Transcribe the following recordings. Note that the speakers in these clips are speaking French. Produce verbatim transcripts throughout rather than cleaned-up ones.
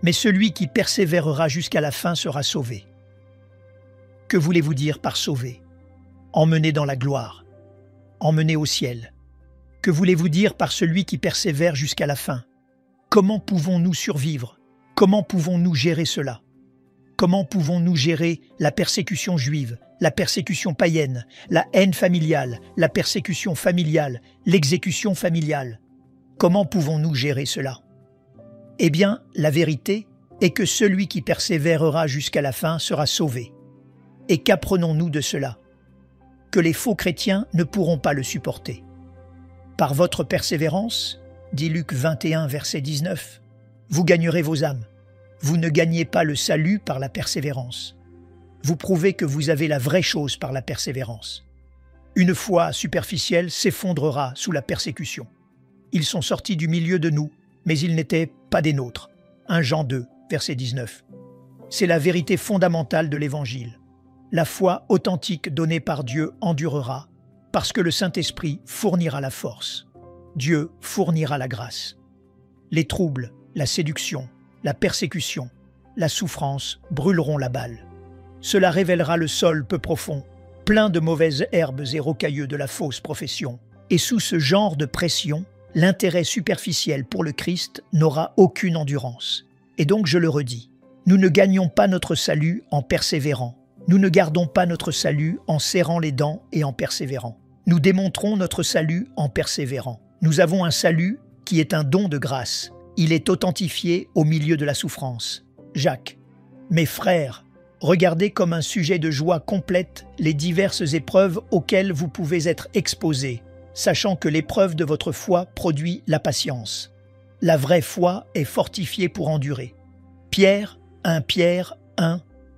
mais celui qui persévérera jusqu'à la fin sera sauvé. Que voulez-vous dire par sauver? Emmené dans la gloire, emmené au ciel. Que voulez-vous dire par celui qui persévère jusqu'à la fin? Comment pouvons-nous survivre? Comment pouvons-nous gérer cela? Comment pouvons-nous gérer la persécution juive, la persécution païenne, la haine familiale, la persécution familiale, l'exécution familiale? Comment pouvons-nous gérer cela? Eh bien, la vérité est que celui qui persévérera jusqu'à la fin sera sauvé. Et qu'apprenons-nous de cela? Que les faux chrétiens ne pourront pas le supporter. Par votre persévérance, dit Luc vingt et un, verset dix-neuf, vous gagnerez vos âmes. Vous ne gagnez pas le salut par la persévérance. Vous prouvez que vous avez la vraie chose par la persévérance. Une foi superficielle s'effondrera sous la persécution. Ils sont sortis du milieu de nous, mais ils n'étaient pas des nôtres. premier Jean deux, verset dix-neuf. C'est la vérité fondamentale de l'Évangile. La foi authentique donnée par Dieu endurera, parce que le Saint-Esprit fournira la force. Dieu fournira la grâce. Les troubles, la séduction, la persécution, la souffrance brûleront la balle. Cela révélera le sol peu profond, plein de mauvaises herbes et rocailleux de la fausse profession. Et sous ce genre de pression, l'intérêt superficiel pour le Christ n'aura aucune endurance. Et donc je le redis, nous ne gagnons pas notre salut en persévérant. Nous ne gardons pas notre salut en serrant les dents et en persévérant. Nous démontrons notre salut en persévérant. Nous avons un salut qui est un don de grâce. Il est authentifié au milieu de la souffrance. Jacques. Mes frères, regardez comme un sujet de joie complète les diverses épreuves auxquelles vous pouvez être exposés, sachant que l'épreuve de votre foi produit la patience. La vraie foi est fortifiée pour endurer. Pierre, premier Pierre un.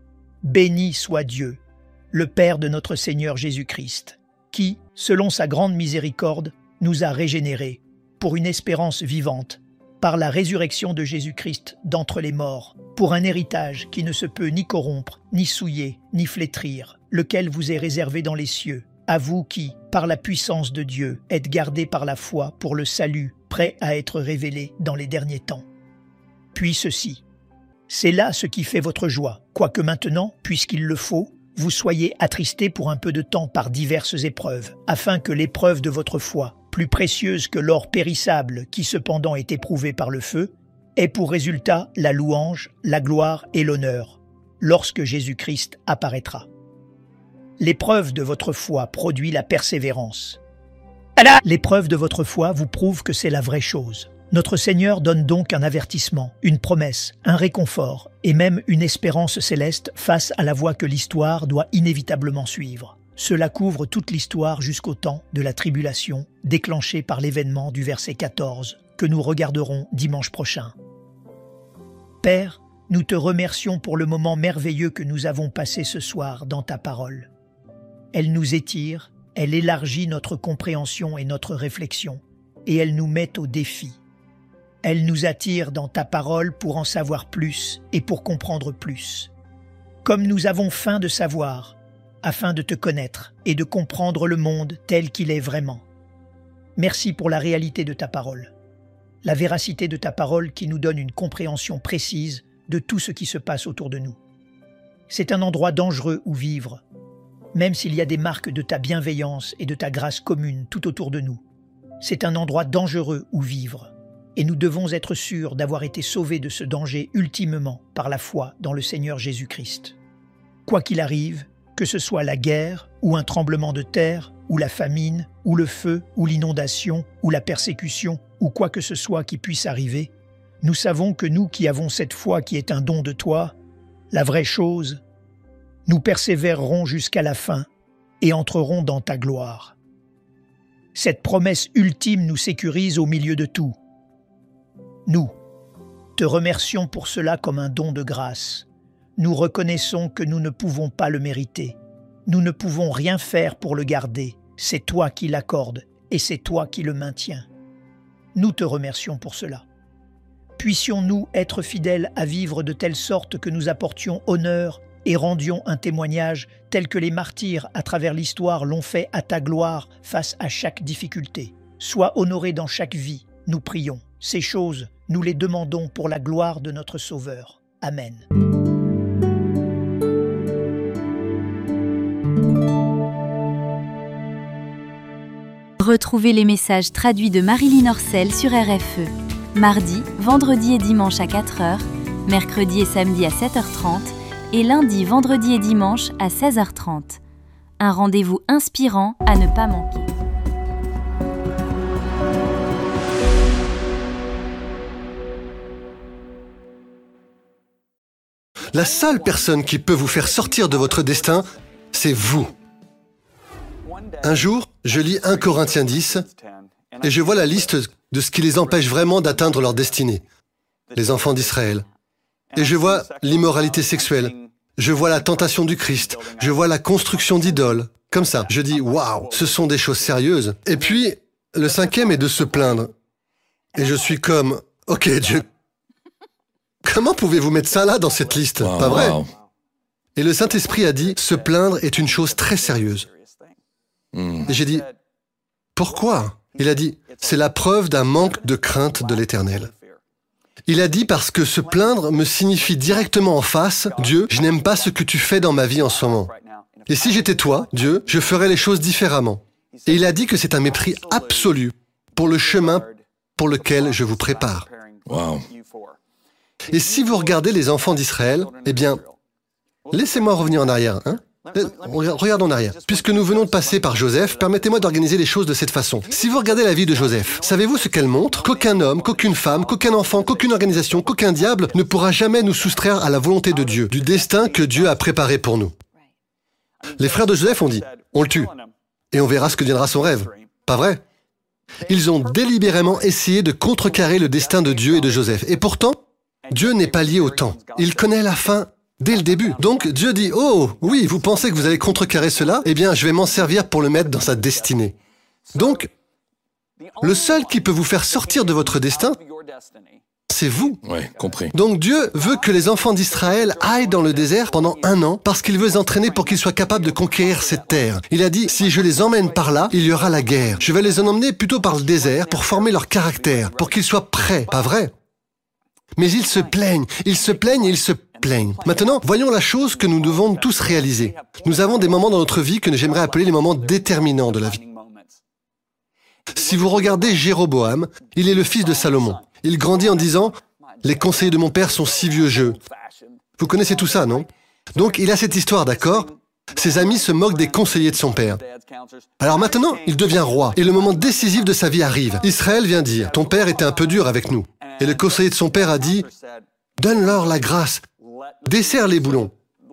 Béni soit Dieu, le Père de notre Seigneur Jésus-Christ, qui, selon sa grande miséricorde, nous a régénérés pour une espérance vivante, par la résurrection de Jésus-Christ d'entre les morts, pour un héritage qui ne se peut ni corrompre, ni souiller, ni flétrir, lequel vous est réservé dans les cieux, à vous qui, par la puissance de Dieu, êtes gardés par la foi pour le salut, prêt à être révélé dans les derniers temps. Puis ceci. C'est là ce qui fait votre joie, quoique maintenant, puisqu'il le faut, vous soyez attristés pour un peu de temps par diverses épreuves, afin que l'épreuve de votre foi, plus précieuse que l'or périssable qui cependant est éprouvé par le feu, ait pour résultat la louange, la gloire et l'honneur, lorsque Jésus-Christ apparaîtra. L'épreuve de votre foi produit la persévérance. L'épreuve de votre foi vous prouve que c'est la vraie chose. Notre Seigneur donne donc un avertissement, une promesse, un réconfort et même une espérance céleste face à la voie que l'histoire doit inévitablement suivre. Cela couvre toute l'histoire jusqu'au temps de la tribulation déclenchée par l'événement du verset quatorze que nous regarderons dimanche prochain. Père, nous te remercions pour le moment merveilleux que nous avons passé ce soir dans ta parole. Elle nous étire, elle élargit notre compréhension et notre réflexion, et elle nous met au défi. Elle nous attire dans ta parole pour en savoir plus et pour comprendre plus. Comme nous avons faim de savoir, afin de te connaître et de comprendre le monde tel qu'il est vraiment. Merci pour la réalité de ta parole, la véracité de ta parole qui nous donne une compréhension précise de tout ce qui se passe autour de nous. C'est un endroit dangereux où vivre, même s'il y a des marques de ta bienveillance et de ta grâce commune tout autour de nous. C'est un endroit dangereux où vivre. Et nous devons être sûrs d'avoir été sauvés de ce danger ultimement par la foi dans le Seigneur Jésus-Christ. Quoi qu'il arrive, que ce soit la guerre, ou un tremblement de terre, ou la famine, ou le feu, ou l'inondation, ou la persécution, ou quoi que ce soit qui puisse arriver, nous savons que nous qui avons cette foi qui est un don de toi, la vraie chose, nous persévérerons jusqu'à la fin et entrerons dans ta gloire. Cette promesse ultime nous sécurise au milieu de tout. Nous te remercions pour cela comme un don de grâce. Nous reconnaissons que nous ne pouvons pas le mériter. Nous ne pouvons rien faire pour le garder. C'est toi qui l'accordes et c'est toi qui le maintiens. Nous te remercions pour cela. Puissions-nous être fidèles à vivre de telle sorte que nous apportions honneur et rendions un témoignage tel que les martyrs à travers l'histoire l'ont fait à ta gloire face à chaque difficulté. Sois honoré dans chaque vie, nous prions. Ces choses, Nous les demandons pour la gloire de notre Sauveur. Amen. Retrouvez les messages traduits de Marilyn Orcel sur R F E. Mardi, vendredi et dimanche à quatre heures, mercredi et samedi à sept heures trente et lundi, vendredi et dimanche à seize heures trente. Un rendez-vous inspirant à ne pas manquer. La seule personne qui peut vous faire sortir de votre destin, c'est vous. Un jour, je lis un Corinthiens dix et je vois la liste de ce qui les empêche vraiment d'atteindre leur destinée. Les enfants d'Israël. Et je vois l'immoralité sexuelle. Je vois la tentation du Christ. Je vois la construction d'idoles. Comme ça. Je dis, waouh, ce sont des choses sérieuses. Et puis, le cinquième est de se plaindre. Et je suis comme, ok Dieu, comment pouvez-vous mettre ça là dans cette liste? Wow, Pas vrai? wow. Et le Saint-Esprit a dit, se plaindre est une chose très sérieuse. Mm. Et j'ai dit, pourquoi? Il a dit, c'est la preuve d'un manque de crainte de l'Éternel. Il a dit parce que se plaindre me signifie directement en face, Dieu, je n'aime pas ce que tu fais dans ma vie en ce moment. Et si j'étais toi, Dieu, je ferais les choses différemment. Et il a dit que c'est un mépris absolu pour le chemin pour lequel je vous prépare. Wow. Et si vous regardez les enfants d'Israël, eh bien, laissez-moi revenir en arrière, hein? Regarde en arrière. Puisque nous venons de passer par Joseph, permettez-moi d'organiser les choses de cette façon. Si vous regardez la vie de Joseph, savez-vous ce qu'elle montre? Qu'aucun homme, qu'aucune femme, qu'aucun enfant, qu'aucune organisation, qu'aucun diable ne pourra jamais nous soustraire à la volonté de Dieu, du destin que Dieu a préparé pour nous. Les frères de Joseph ont dit, on le tue, et on verra ce que deviendra son rêve. Pas vrai? Ils ont délibérément essayé de contrecarrer le destin de Dieu et de Joseph. Et pourtant, Dieu n'est pas lié au temps. Il connaît la fin dès le début. Donc Dieu dit, oh, oui, vous pensez que vous allez contrecarrer cela? Eh bien, je vais m'en servir pour le mettre dans sa destinée. Donc, le seul qui peut vous faire sortir de votre destin, c'est vous. Ouais, compris. Donc Dieu veut que les enfants d'Israël aillent dans le désert pendant un an parce qu'il veut les entraîner pour qu'ils soient capables de conquérir cette terre. Il a dit, si je les emmène par là, il y aura la guerre. Je vais les en emmener plutôt par le désert pour former leur caractère, pour qu'ils soient prêts, pas vrai? Mais ils se plaignent, ils se plaignent et ils se plaignent. Maintenant, voyons la chose que nous devons tous réaliser. Nous avons des moments dans notre vie que j'aimerais appeler les moments déterminants de la vie. Si vous regardez Jéroboam, il est le fils de Salomon. Il grandit en disant « Les conseillers de mon père sont si vieux jeu ». Vous connaissez tout ça, non? Donc il a cette histoire, d'accord? Ses amis se moquent des conseillers de son père. Alors maintenant, il devient roi, et le moment décisif de sa vie arrive. Israël vient dire « Ton père était un peu dur avec nous ». Et le conseiller de son père a dit « Donne-leur la grâce, desserre les boulons ».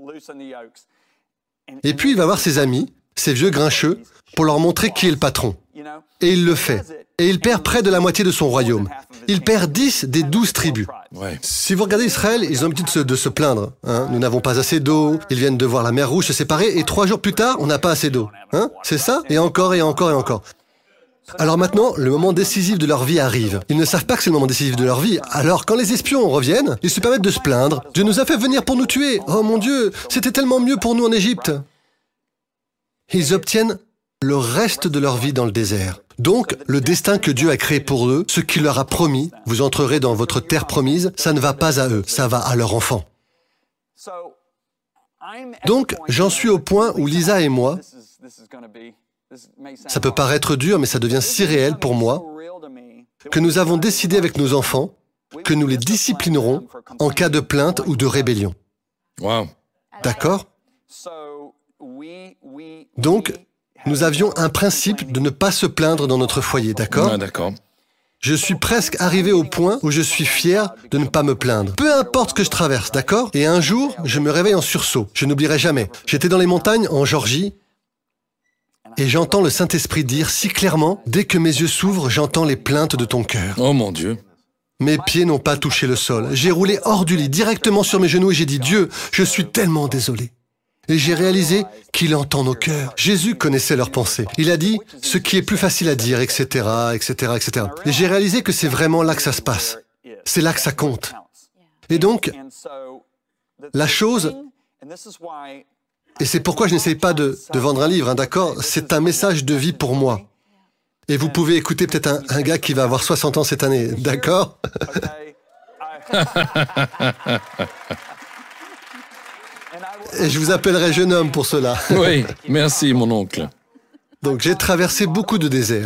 Et puis il va voir ses amis, ses vieux grincheux, pour leur montrer qui est le patron. Et il le fait. Et il perd près de la moitié de son royaume. Il perd dix des douze tribus. Ouais. Si vous regardez Israël, ils ont l'habitude de se, de se plaindre. Hein. Nous n'avons pas assez d'eau, ils viennent de voir la mer Rouge se séparer, et trois jours plus tard, on n'a pas assez d'eau. Hein. C'est ça? Et encore, et encore, et encore. Alors maintenant, le moment décisif de leur vie arrive. Ils ne savent pas que c'est le moment décisif de leur vie. Alors, quand les espions reviennent, ils se permettent de se plaindre. Dieu nous a fait venir pour nous tuer. Oh mon Dieu, c'était tellement mieux pour nous en Égypte. Ils obtiennent le reste de leur vie dans le désert. Donc, le destin que Dieu a créé pour eux, ce qu'il leur a promis, vous entrerez dans votre terre promise, ça ne va pas à eux, ça va à leurs enfants. Donc, j'en suis au point où Lisa et moi, ça peut paraître dur, mais ça devient si réel pour moi, que nous avons décidé avec nos enfants que nous les disciplinerons en cas de plainte ou de rébellion. Wow. D'accord? Donc, nous avions un principe de ne pas se plaindre dans notre foyer, d'accord? Ah, d'accord. Je suis presque arrivé au point où je suis fier de ne pas me plaindre. Peu importe ce que je traverse, d'accord? Et un jour, je me réveille en sursaut. Je n'oublierai jamais. J'étais dans les montagnes, en Géorgie, et j'entends le Saint-Esprit dire si clairement, dès que mes yeux s'ouvrent, j'entends les plaintes de ton cœur. Oh mon Dieu. Mes pieds n'ont pas touché le sol. J'ai roulé hors du lit, directement sur mes genoux, et j'ai dit, Dieu, je suis tellement désolé. Et j'ai réalisé qu'il entend nos cœurs. Jésus connaissait leurs pensées. Il a dit ce qui est plus facile à dire, et cetera, et cetera, et cetera. Et j'ai réalisé que c'est vraiment là que ça se passe. C'est là que ça compte. Et donc, la chose, et c'est pourquoi je n'essaye pas de, de vendre un livre, hein, d'accord? C'est un message de vie pour moi. Et vous pouvez écouter peut-être un, un gars qui va avoir soixante ans cette année, d'accord? Et je vous appellerai jeune homme pour cela. Oui, merci, mon oncle. Donc j'ai traversé beaucoup de déserts.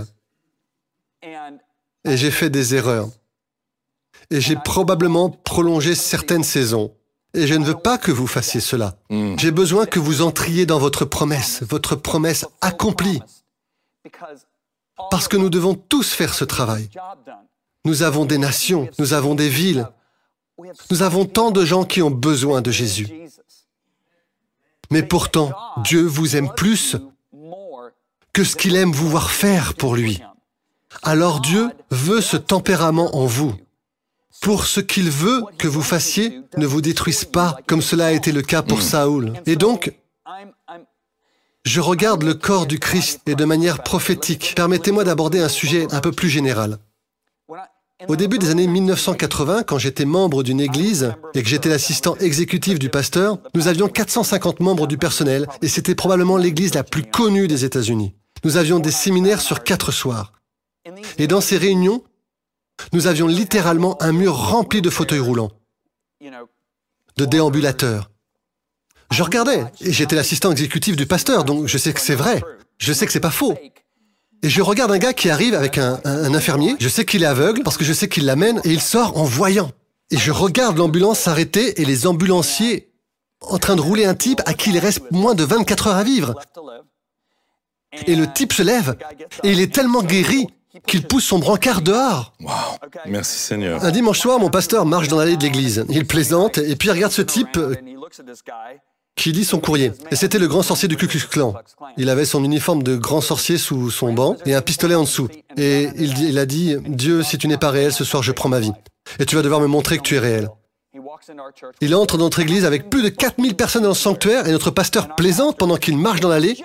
Et j'ai fait des erreurs. Et j'ai probablement prolongé certaines saisons. Et je ne veux pas que vous fassiez cela. Mm. J'ai besoin que vous entriez dans votre promesse, votre promesse accomplie. Parce que nous devons tous faire ce travail. Nous avons des nations, nous avons des villes. Nous avons tant de gens qui ont besoin de Jésus. Mais pourtant, Dieu vous aime plus que ce qu'il aime vous voir faire pour lui. Alors Dieu veut ce tempérament en vous. Pour ce qu'il veut que vous fassiez ne vous détruise pas, comme cela a été le cas pour Saoul. Et donc, je regarde le corps du Christ et de manière prophétique. Permettez-moi d'aborder un sujet un peu plus général. Au début des années mille neuf cent quatre-vingts, quand j'étais membre d'une église et que j'étais l'assistant exécutif du pasteur, nous avions quatre cent cinquante membres du personnel et c'était probablement l'église la plus connue des États-Unis. Nous avions des séminaires sur quatre soirs. Et dans ces réunions, nous avions littéralement un mur rempli de fauteuils roulants, de déambulateurs. Je regardais, et j'étais l'assistant exécutif du pasteur, donc je sais que c'est vrai, je sais que c'est pas faux. Et je regarde un gars qui arrive avec un, un, un infirmier, je sais qu'il est aveugle, parce que je sais qu'il l'amène, et il sort en voyant. Et je regarde l'ambulance s'arrêter et les ambulanciers en train de rouler un type à qui il reste moins de vingt-quatre heures à vivre. Et le type se lève, et il est tellement guéri qu'il pousse son brancard dehors. Wow. Merci, Seigneur. Un dimanche soir, mon pasteur marche dans l'allée de l'église. Il plaisante, et puis il regarde ce type qui lit son courrier. Et c'était le grand sorcier du Ku Klux Klan. Il avait son uniforme de grand sorcier sous son banc et un pistolet en dessous. Et il, dit- il a dit, « Dieu, si tu n'es pas réel, ce soir je prends ma vie. Et tu vas devoir me montrer que tu es réel. » Il entre dans notre église avec plus de quatre mille personnes dans le sanctuaire et notre pasteur plaisante pendant qu'il marche dans l'allée.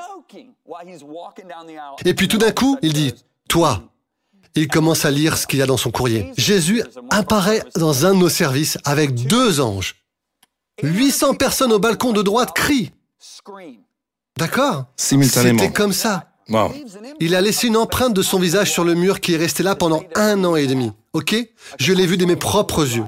Et puis tout d'un coup, il dit, « Toi !» Il commence à lire ce qu'il y a dans son courrier. Jésus apparaît dans un de nos services avec deux anges. huit cents personnes au balcon de droite crient. D'accord? Simultanément. C'était comme ça. Wow. Il a laissé une empreinte de son visage sur le mur qui est resté là pendant un an et demi. OK? Je l'ai vu de mes propres yeux.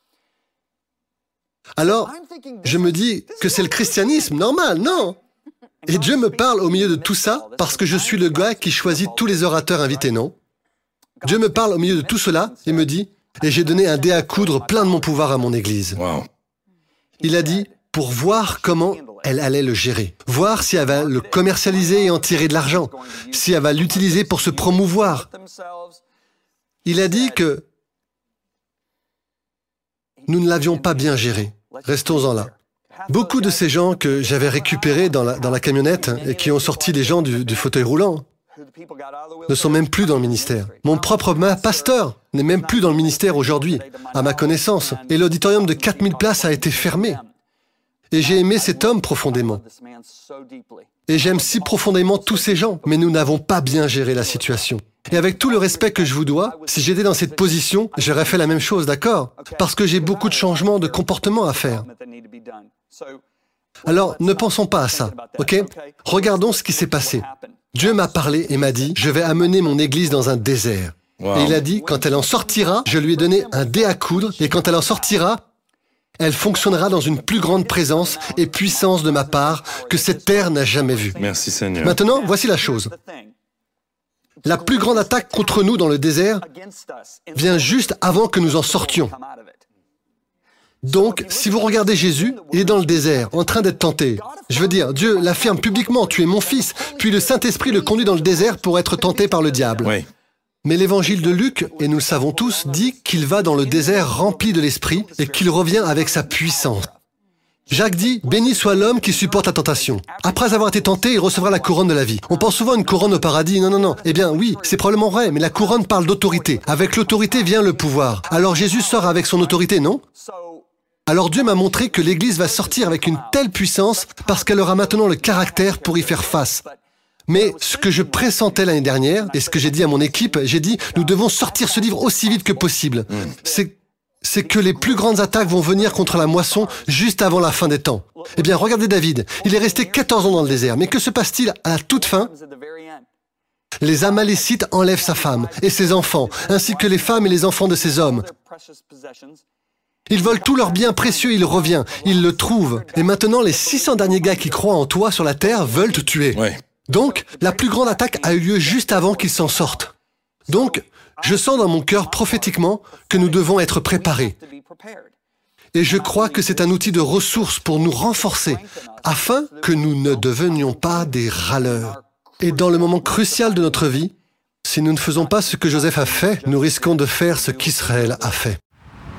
Alors, je me dis que c'est le christianisme, normal, non? Et Dieu me parle au milieu de tout ça parce que je suis le gars qui choisit tous les orateurs invités, non? Dieu me parle au milieu de tout cela et me dit, et j'ai donné un dé à coudre plein de mon pouvoir à mon église. Wow. Il a dit, pour voir comment elle allait le gérer, voir si elle va le commercialiser et en tirer de l'argent, si elle va l'utiliser pour se promouvoir. Il a dit que nous ne l'avions pas bien géré. Restons-en là. Beaucoup de ces gens que j'avais récupérés dans la, dans la camionnette et qui ont sorti les gens du, du fauteuil roulant ne sont même plus dans le ministère. Mon propre ma- pasteur n'est même plus dans le ministère aujourd'hui, à ma connaissance, et l'auditorium de quatre mille places a été fermé. Et j'ai aimé cet homme profondément. Et j'aime si profondément tous ces gens, mais nous n'avons pas bien géré la situation. Et avec tout le respect que je vous dois, si j'étais dans cette position, j'aurais fait la même chose, d'accord? Parce que j'ai beaucoup de changements de comportement à faire. Alors, ne pensons pas à ça, ok? Regardons ce qui s'est passé. Dieu m'a parlé et m'a dit, je vais amener mon église dans un désert. Wow. Et il a dit, quand elle en sortira, je lui ai donné un dé à coudre, et quand elle en sortira, elle fonctionnera dans une plus grande présence et puissance de ma part que cette terre n'a jamais vue. Merci, Seigneur. Maintenant, voici la chose. La plus grande attaque contre nous dans le désert vient juste avant que nous en sortions. Donc, si vous regardez Jésus, il est dans le désert, en train d'être tenté. Je veux dire, Dieu l'affirme publiquement, tu es mon fils, puis le Saint-Esprit le conduit dans le désert pour être tenté par le diable. Oui. Mais l'évangile de Luc, et nous le savons tous, dit qu'il va dans le désert rempli de l'Esprit et qu'il revient avec sa puissance. Jacques dit, béni soit l'homme qui supporte la tentation. Après avoir été tenté, il recevra la couronne de la vie. On pense souvent à une couronne au paradis. Non, non, non. Eh bien, oui, c'est probablement vrai, mais la couronne parle d'autorité. Avec l'autorité vient le pouvoir. Alors Jésus sort avec son autorité, non? Alors Dieu m'a montré que l'Église va sortir avec une telle puissance parce qu'elle aura maintenant le caractère pour y faire face. Mais ce que je pressentais l'année dernière, et ce que j'ai dit à mon équipe, j'ai dit, nous devons sortir ce livre aussi vite que possible. C'est, c'est que les plus grandes attaques vont venir contre la moisson juste avant la fin des temps. Eh bien, regardez David, il est resté quatorze ans dans le désert, mais que se passe-t-il à la toute fin? Les Amalécites enlèvent sa femme et ses enfants, ainsi que les femmes et les enfants de ses hommes. Ils volent tous leurs biens précieux, il revient, il le trouve. Et maintenant, les six cents derniers gars qui croient en toi sur la terre veulent te tuer. Ouais. Donc, la plus grande attaque a eu lieu juste avant qu'ils s'en sortent. Donc, je sens dans mon cœur prophétiquement que nous devons être préparés. Et je crois que c'est un outil de ressource pour nous renforcer, afin que nous ne devenions pas des râleurs. Et dans le moment crucial de notre vie, si nous ne faisons pas ce que Joseph a fait, nous risquons de faire ce qu'Israël a fait.